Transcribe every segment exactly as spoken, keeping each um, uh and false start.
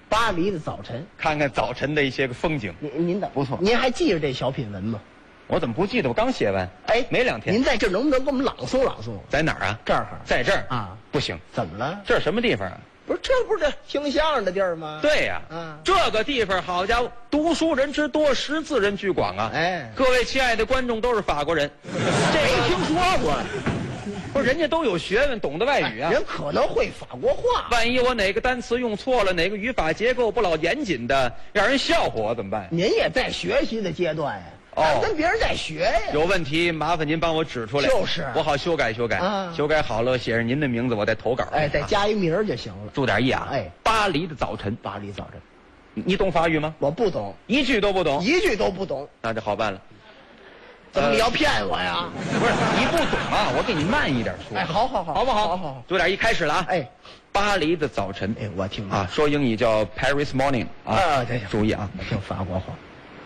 巴黎的早晨， 看看早晨的一些个风景。 您您等不错您还记着这小品文吗？ 我怎么不记得？我刚写完， 哎， 没两天。 您在这儿能不能给我们朗诵朗诵？ 在哪儿啊？ 这儿在这儿啊？ 不行， 怎么了？ 这是什么地方啊？ 不是，这不是听相声的地儿吗？ 对呀、 啊，嗯， 这个地方好家伙，读书人之多，识字人居广啊！ 哎， 各位亲爱的观众都是法国人， 这没听说过。 不是人家都有学问，懂得外语啊。 人可能会法国话， 万一我哪个单词用错了，哪个语法结构不老严谨的，让人笑话我怎么办？ 您也在学习的阶段呀， 哦跟别人在学呀。 有问题麻烦您帮我指出来， 就是我好修改修改， 啊修改好了写上您的名字，我再投稿。 哎，再加一名儿就行了。 注点意啊！ 哎， 巴黎的早晨， 巴黎早晨， 你懂法语吗？ 我不懂， 一句都不懂， 一句都不懂， 那就好办了。 怎么你要骗我呀？ 不是你不懂啊，我给你慢一点说。 哎，好好好， 好不好？ 好好好。 注点一开始了啊！ 哎， 巴黎的早晨， 哎，我听啊，说英语叫 Paris morning 啊， 啊，对， 注意啊， 我听法国话。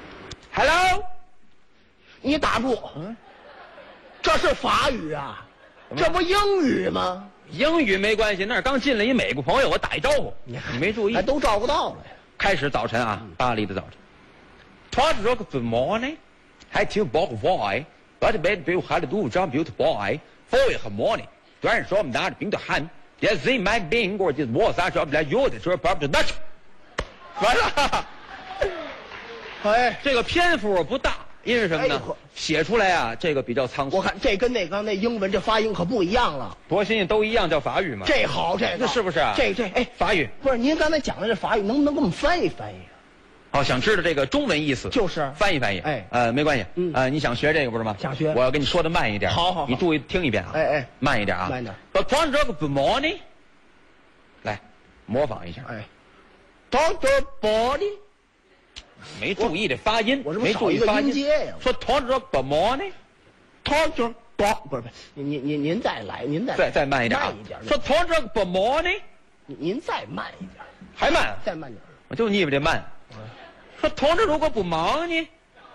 Hello， 你打住， 嗯， 这是法语啊，这不英语吗？ 英语没关系，那儿刚进来一美国朋友，我打一招呼，你没注意哎，，都照顾到了呀。 开始早晨啊，巴黎的早晨。Toi je good morning， 还挺饱怀，我这边比如喊的都长比较饱，所以很 morning， 虽然说我们拿着冰的汗，也是买冰棍就是我啥说不来，有的时候把不拿去，完了。 哎， 这个篇幅不大，因为什么呢？ 哎写出来啊，这个比较仓促。 我看这跟那刚那英文这发音可不一样了。 多新鲜，都一样叫法语嘛。 这好，这个这是不是啊？ 这这哎， 法语。 不是您刚才讲的这法语，能不能给我们翻译翻译啊？ 哦，想知道这个中文意思， 就是翻译翻译。 哎呃，没关系。 嗯呃，你想学这个不是吗？ 想学我要跟你说的慢一点。 好好好你注意听一遍啊。 哎哎， 慢一点啊。 慢一点。 But good morning， 来模仿一下。 哎 ，Doctor Body， 没注意这发音， 我这不没少一个注意发音。 音阶呀。 说 Good morning， Doctor Body， 不是不是，您您您您再来，您再再再慢一点啊。 慢一点。 说 Good morning， 您再慢一点， 还慢。 再慢点。 我就腻歪这慢。说同志如果不忙呢？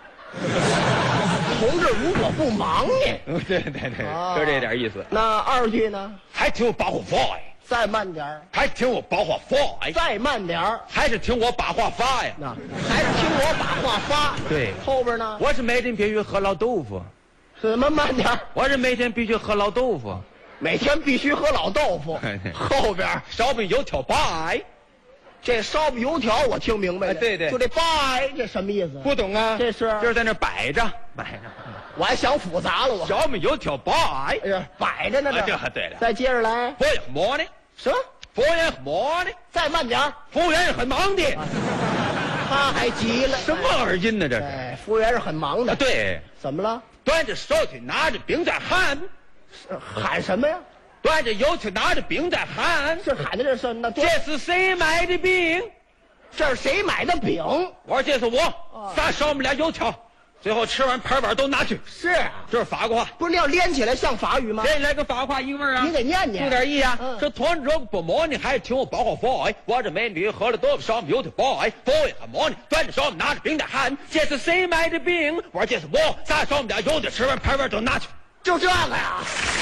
同志如果不忙呢？ 对对对， 啊就这点意思。 那二句呢？ 还听我把话发呀， 再慢点儿， 还听我把话发呀， 再慢点儿。 还是听我把话发呀。 那还是听我把话发。 对后边呢？ 我是每天必须喝老豆腐， 什么慢点儿？ 我是每天必须喝老豆腐， 每天必须喝老豆腐。后边烧饼油条白。 这烧饼油条我听明白了。 哎对对就这拜这什么意思？ 不懂啊？ 这是就是在那摆着，摆着。 我还想复杂了我。 烧饼油条白。 哎呀，摆着呢啊这。 这对了再接着来。 服务员很忙的， 什么？ 服务员很忙的， 再慢点儿。 服务员是很忙的。 他还急了。 什么耳音呢？这是。 哎，服务员是很忙的。 啊，对， 怎么了？ 端着手去拿着饼在喊， 喊什么呀？ 端着油去拿着饼在喊。 这喊的这是那多这是谁买的饼？ 这是谁买的饼？ 我说这是我，仨烧饼俩油条，最后吃完盘碗都拿去。 是啊， 这是法国话， 不是你要连起来像法语吗？ 给你来个法国话一个味儿啊！ 你给念念注点意啊！ 嗯这团这不忙，你还听我报告法哎！我这美女喝了豆腐烧饼油条包哎，包也很忙呢，端着烧饼拿着饼在喊，这是谁买的饼？我说这是我，仨烧饼俩油条吃完盘碗都拿去。 就这个呀。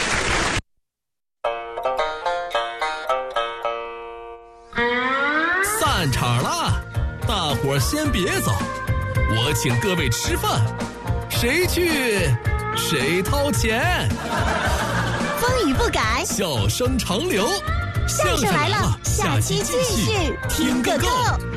散场了，大伙儿先别走，我请各位吃饭，谁去谁掏钱。 风雨不改， 笑声长流， 相声来了，下期继续听个够。